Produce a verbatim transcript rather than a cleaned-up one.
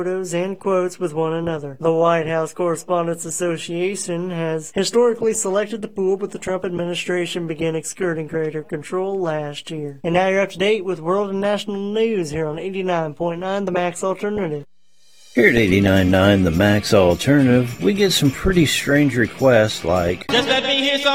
photos and quotes with one another. The White House Correspondents Association has historically selected the pool, but the Trump administration began exerting greater control last year. And now you're up to date with world and national news here on eighty-nine point nine The Max Alternative. Here at eighty-nine point nine The Max Alternative, we get some pretty strange requests like, just let me hear some